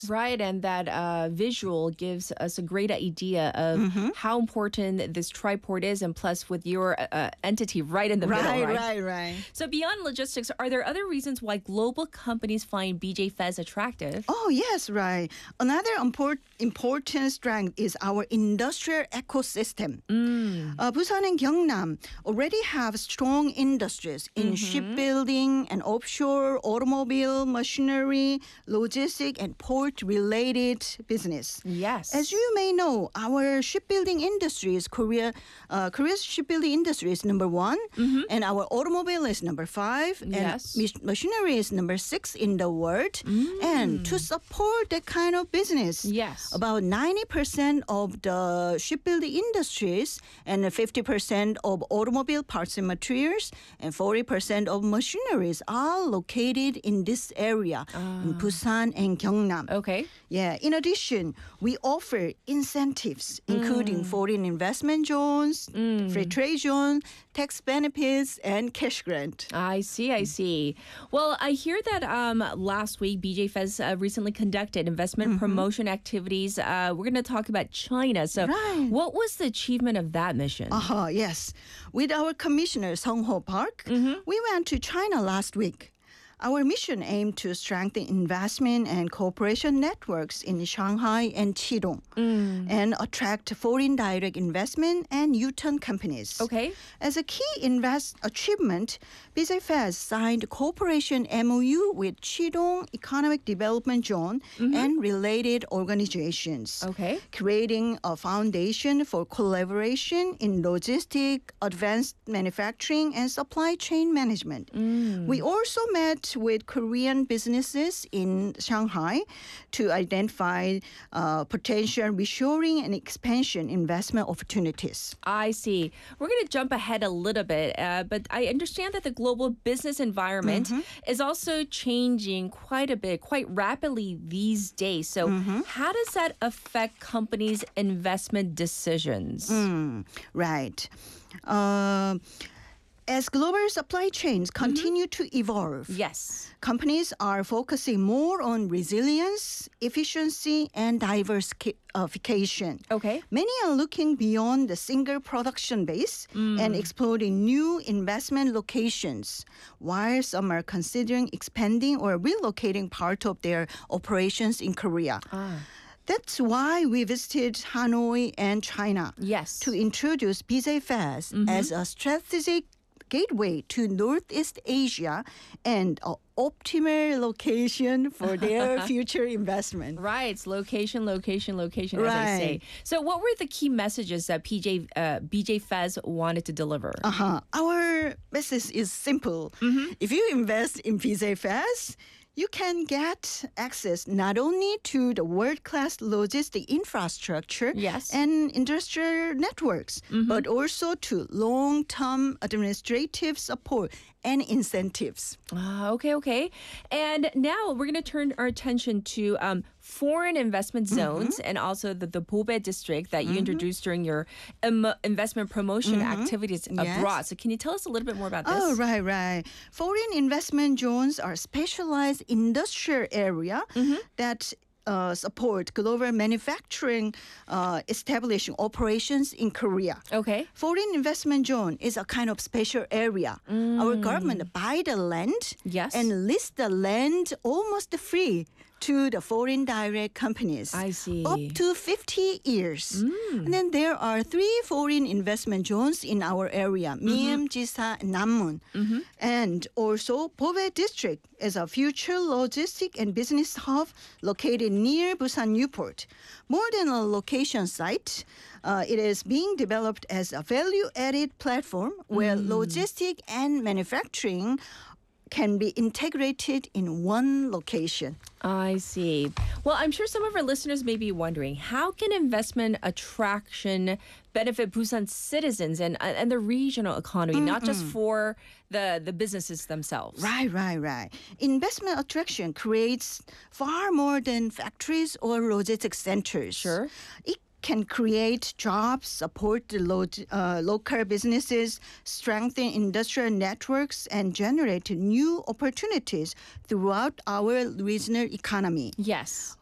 Right, and that visual gives us a great idea of how important this triport is, and plus with your entity right in the middle, right? Right. So beyond logistics, are there other reasons why global companies find BJ Fez attractive? Oh, yes, right. Another important strength is our industrial ecosystem. Busan and Gyeongnam already have strong industries in shipbuilding and offshore, automobile, machinery, logistics, and port-related business. Yes. As you may know, our shipbuilding industry is Korea's shipbuilding industry is number 1, and our automobile is number 5, Yes. and machinery is number 6 in the world. And to support that kind of business, Yes. about 90% of the shipbuilding industries and 50% of automobile parts and materials and 40% of machineries are located in this area in Busan and Gyeongnam. Okay. Yeah. In addition, we offer incentives, including foreign investment zones, free trade zone, tax benefits, and cash grant. I see. Well, I hear that last week BJ Fez recently conducted investment promotion activities. We're going to talk about China. So Right. what was the achievement of that mission? Yes. With our commissioner, Sung Ho Park, we went to China last week. Our mission aimed to strengthen investment and cooperation networks in Shanghai and Qidong and attract foreign direct investment and U-turn companies. Okay. As a key achievement, BJ Fez signed cooperation MOU with Qidong Economic Development Zone and related organizations, Okay. creating a foundation for collaboration in logistics, advanced manufacturing, and supply chain management. We also met with Korean businesses in Shanghai to identify potential reshoring and expansion investment opportunities. I see. We're going to jump ahead a little bit, but I understand that the global business environment is also changing quite a bit, quite rapidly these days. So how does that affect companies' investment decisions? Right. As global supply chains continue to evolve, Yes. companies are focusing more on resilience, efficiency, and diversification. Okay. Many are looking beyond the single production base and exploring new investment locations, while some are considering expanding or relocating part of their operations in Korea. That's why we visited Hanoi and China Yes. to introduce BJ Fez as a strategic gateway to Northeast Asia and an optimal location for their future investment. Right. It's location, as I say. Right. So what were the key messages that BJ Fez wanted to deliver? Our message is simple. If you invest in BJ Fez, you can get access not only to the world-class logistic infrastructure Yes. and industrial networks, but also to long-term administrative support and incentives. Okay. And now we're going to turn our attention to foreign investment zones and also the Bobae district that you introduced during your investment promotion activities abroad. So can you tell us a little bit more about this? Oh, right. Foreign investment zones are specialized industrial area that support global manufacturing establishing operations in Korea. Okay. Foreign investment zone is a kind of special area. Our government buy the land Yes. and list the land almost free to the foreign direct companies. I see. Up to 50 years. And then there are 3 foreign investment zones in our area, Myeom, Jisa, and Nammun. And also Bobae district is a future logistic and business hub located near Busan Newport. More than a location site, it is being developed as a value-added platform where logistic and manufacturing can be integrated in one location. I see. Well, I'm sure some of our listeners may be wondering, how can investment attraction benefit Busan citizens and the regional economy, not just for the businesses themselves? Right. Investment attraction creates far more than factories or logistics centers. Sure. It can create jobs, support the local businesses, strengthen industrial networks, and generate new opportunities throughout our regional economy. Yes.